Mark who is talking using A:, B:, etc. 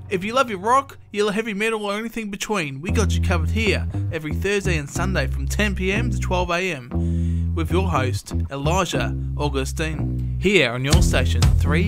A: If you love your rock, you love heavy metal or anything between, we got you covered here every Thursday and Sunday from 10 PM to 12 AM with your host, Elijah Augustine, here on your station 3